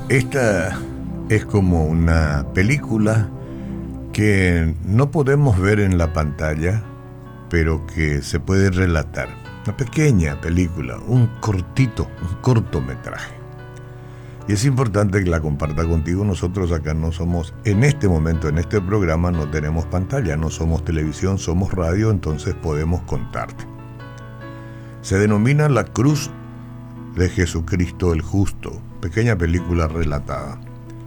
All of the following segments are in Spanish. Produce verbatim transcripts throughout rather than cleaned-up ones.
Esta es como una película que no podemos ver en la pantalla, pero que se puede relatar. Una pequeña película, un cortito, un cortometraje. Y es importante que la comparta contigo. Nosotros acá no somos, en este momento, en este programa, no tenemos pantalla, no somos televisión, somos radio, entonces podemos contarte. Se denomina La Cruz de Jesucristo el Justo, pequeña película relatada.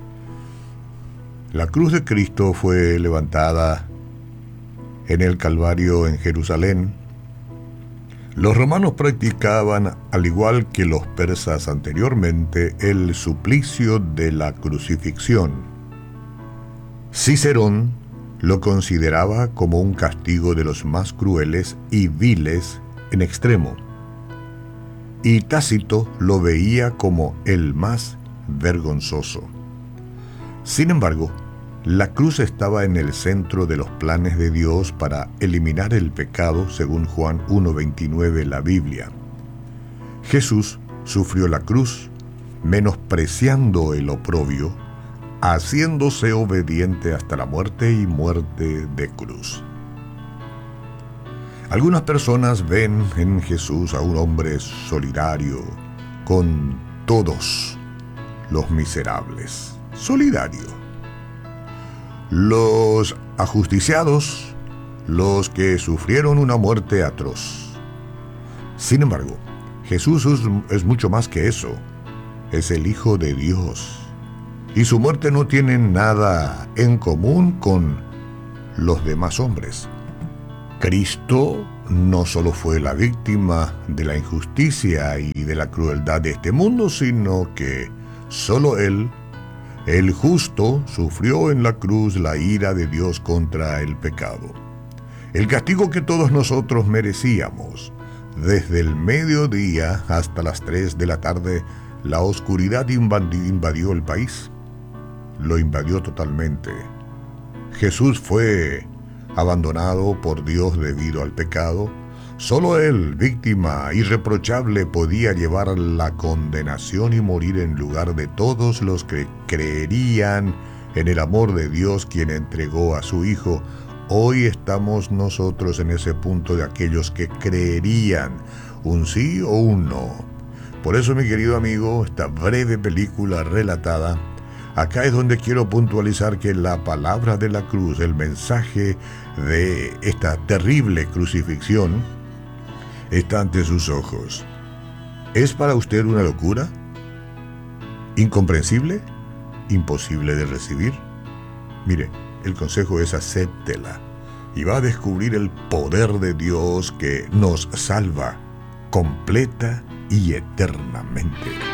La cruz de Cristo fue levantada en el Calvario en Jerusalén. Los romanos practicaban, al igual que los persas anteriormente, el suplicio de la crucifixión. Cicerón lo consideraba como un castigo de los más crueles y viles en extremo, y Tácito lo veía como el más vergonzoso. Sin embargo, la cruz estaba en el centro de los planes de Dios para eliminar el pecado, según Juan uno veintinueve, la Biblia. Jesús sufrió la cruz, menospreciando el oprobio, haciéndose obediente hasta la muerte y muerte de cruz. Algunas personas ven en Jesús a un hombre solidario con todos los miserables. Solidario. Los ajusticiados, los que sufrieron una muerte atroz. Sin embargo, Jesús es, es mucho más que eso. Es el Hijo de Dios. Y su muerte no tiene nada en común con los demás hombres. Cristo no solo fue la víctima de la injusticia y de la crueldad de este mundo, sino que solo Él, el justo, sufrió en la cruz la ira de Dios contra el pecado. El castigo que todos nosotros merecíamos. Desde el mediodía hasta las tres de la tarde, la oscuridad invadió el país. Lo invadió totalmente. Jesús fue abandonado por Dios debido al pecado. Solo Él, víctima irreprochable, podía llevar la condenación y morir en lugar de todos los que creerían en el amor de Dios, quien entregó a su Hijo. Hoy estamos nosotros en ese punto de aquellos que creerían un sí o un no. Por eso, mi querido amigo, esta breve película relatada, acá es donde quiero puntualizar que la palabra de la cruz, el mensaje de esta terrible crucifixión, está ante sus ojos. ¿Es para usted una locura? ¿Incomprensible? ¿Imposible de recibir? Mire, el consejo es acéptela y va a descubrir el poder de Dios que nos salva completa y eternamente.